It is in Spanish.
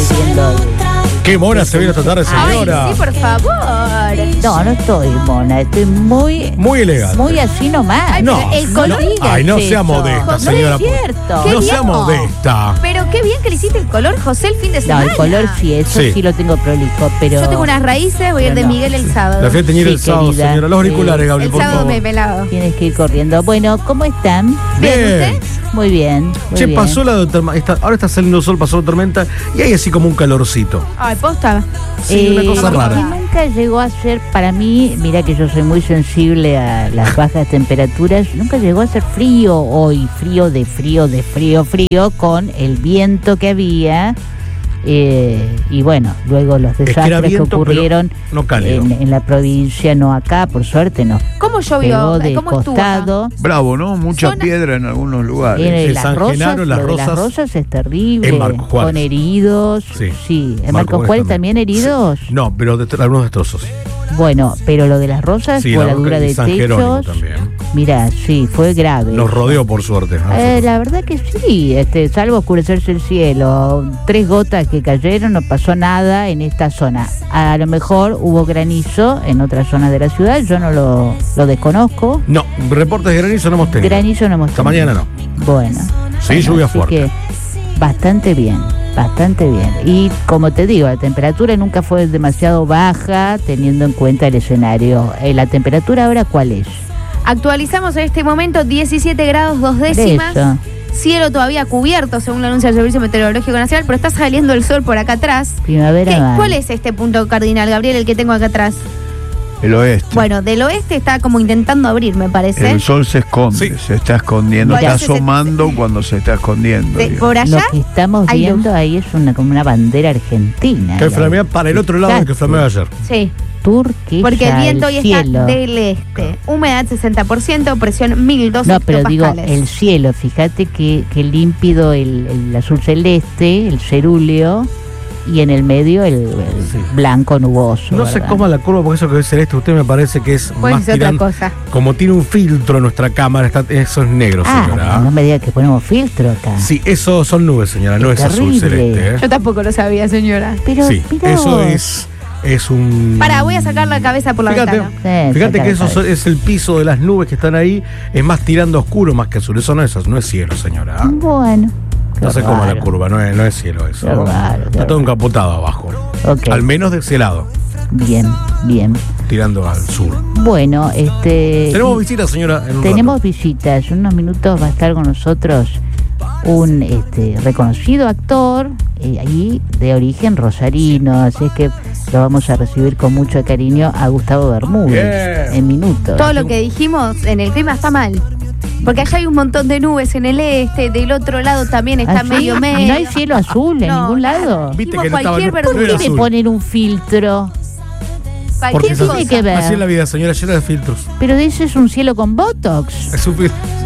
viendo. Qué mona se viene esta tarde, señora. Ay, sí, por favor. No estoy mona, estoy muy elegante. muy así nomás. Ay, No, pero el color. Ay, no sea eso. modesta, No señora. es cierto. No Qué sea bien. modesta. Pero qué bien que le hiciste el color, José, el fin de No, semana. el color sí, eso Sí. sí lo tengo prolijo, pero... Yo tengo unas raíces, voy a ir de Pero no. Miguel el sábado. La fui a teñir Sí, el sábado, querida. señora. Los auriculares, Gabriel, El por sábado favor. me pelado. Tienes que ir corriendo. Bueno, ¿cómo están? Bien, Bien. ¿usted? Muy bien. Muy Che, bien. pasó ahora está saliendo el sol, pasó la tormenta y hay así como un calorcito. Ay, posta. Sí, una cosa y rara. nunca llegó a ser, para mí, mira que yo soy muy sensible a las bajas temperaturas, nunca llegó a ser frío hoy, frío, con el viento que había. Y bueno, luego los que era desastres que viento, pero ocurrieron no cálido. en la provincia, no acá, por suerte no. ¿Cómo Pegó llovió? de ¿Cómo estuvo acá? costado. Bravo, ¿no? Mucha Zona- piedra en algunos lugares. En Las San Rosas, Genaro, Las lo de Rosas. Rosas es terrible. En Marcos Juárez. Con heridos. Sí. ¿En Marcos Juárez también heridos? Sí. No, pero algunos destrozos. Bueno, pero lo de las Rosas, Sí, voladura de San Jerónimo techos. también. Mira, sí, fue grave. Nos rodeó por suerte. ¿No? La verdad que sí, salvo oscurecerse el cielo, 3 gotas que cayeron, no pasó nada en esta zona. A lo mejor hubo granizo en otras zonas de la ciudad, yo no lo desconozco. No, reportes de granizo no hemos tenido. Granizo no hemos Esta tenido. mañana no. Bueno. Sí, lluvia así fuerte. que bastante bien. Y como te digo, la temperatura nunca fue demasiado baja, teniendo en cuenta el escenario. ¿La temperatura ahora cuál es? Actualizamos en este momento 17 grados 2 décimas. Eso. Cielo todavía cubierto, según lo anuncia el Servicio Meteorológico Nacional, pero está saliendo el sol por acá atrás. Primavera va. ¿Cuál es este punto cardinal, Gabriel, el que tengo acá atrás? El oeste. Bueno, del oeste está como intentando abrir, me parece. El sol se esconde, Sí. se está escondiendo, Mira, está asomando cuando se está escondiendo. digamos. Por allá Lo que estamos hay viendo luz. ahí es como una bandera argentina. Que la- flamea para el otro lado del que flameó ayer. Sí, Turquía. porque el viento hoy está cielo. del este. Humedad 60%, presión 1012 No, pero digo, hectopascales. el cielo, fíjate que límpido el azul celeste, el cerúleo, y en el medio el Sí. blanco nuboso. No se ¿verdad? coma la curva porque eso que es celeste, usted me parece que es Puede más ser otra tirando. cosa. Como tiene un filtro en nuestra cámara, eso es negro, señora. No me diga que ponemos filtro acá. Sí, eso son nubes, señora, no Es es azul terrible. celeste. Yo tampoco lo sabía, señora. Pero Sí, mirá eso vos. es un... Pará, voy a sacar la cabeza por la Fíjate, ventana. fíjate saca que la eso cabeza. es el piso de las nubes que están ahí, es más tirando oscuro más que azul. Eso no es cielo, señora. Bueno. No qué se coma la raro. curva, no es cielo eso. Qué raro, qué Está todo raro. encapotado abajo. Ok. Al menos de ese lado, Bien. tirando al sur. Bueno, Tenemos visitas, señora, en un tenemos rato. visitas. En unos minutos va a estar con nosotros un reconocido actor ahí de origen rosarino, así es que lo vamos a recibir con mucho cariño a Gustavo Bermúdez Bien. en minutos. Todo lo que dijimos en el clima está mal. Porque allá hay un montón de nubes en el este, del otro lado también está ¿Ah, sí? medio ¿Y medio. no hay cielo azul en No, ningún lado? Viste Dijimos que no estaba- cualquier no ¿Por verdura. era qué le azul. ponen un filtro? Porque Cualquier eso- tiene que ver? así es la vida, señora, llena de filtros. Pero ese es un cielo con botox. Es un